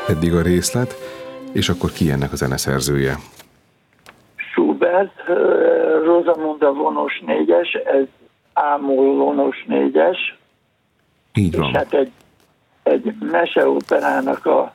Eddig a részlet, és akkor ki ennek a zeneszerzője? Schubert, Rosamunde vonos 4-es, ez A-moll vonos 4-es. Így van. És hát egy meseoperának a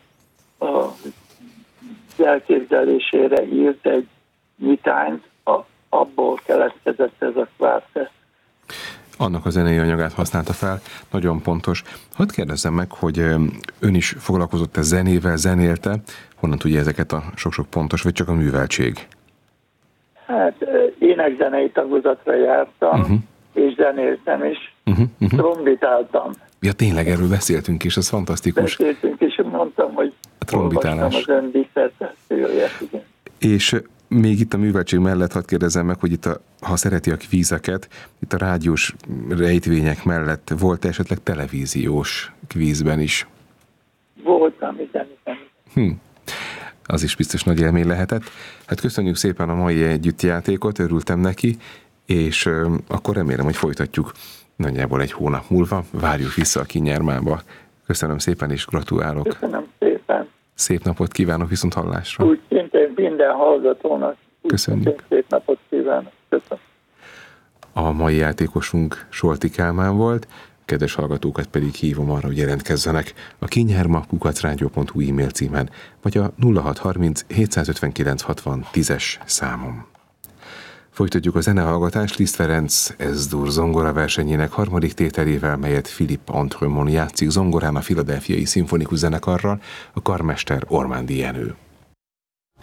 elképzelésére írt egy nyitányt, abból keletkezett ez a kvártett. Annak a zenei anyagát használta fel, nagyon pontos. Hadd kérdezzem meg, hogy ön is foglalkozott-e zenével, zenélte, honnan tudja ezeket a sok-sok pontos, vagy csak a műveltség? Hát énekzenei tagozatra jártam, és zenéltem is, trombitáltam. Ja, tényleg erről beszéltünk is, ez fantasztikus. Beszéltünk, és mondtam, hogy a trombitálás. olvastam az ön disszertációját, igen. És még itt a műveltség mellett hadd kérdezzem meg, hogy itt ha szereti a kvízeket, itt a rádiós rejtvények mellett volt esetleg televíziós kvízben is? Voltam, igen. Az is biztos nagy élmény lehetett. Hát köszönjük szépen a mai együttjátékot, örültem neki, és akkor remélem, hogy folytatjuk nagyjából egy hónap múlva. Várjuk vissza a Kinyermába. Köszönöm szépen, és gratulálok. Köszönöm szépen. Szép napot kívánok, viszont hallásra. Úgy szintén minden hallgatónak. Köszönjük. Szép napot kívánok. Köszönöm. A mai játékosunk Solti Kálmán volt, kedves hallgatókat pedig hívom arra, hogy jelentkezzenek a kinyerma@rádió.hu e-mail címen, vagy a 0630 759 60 10-es számon. Folytatjuk a zenehallgatást Liszt Ferenc S-dur zongora versenyének harmadik tételével, melyet Philippe Entremont játszik zongorán a Philadelphiai Szimfonikus Zenekarral, a karmester Ormándi Jenő.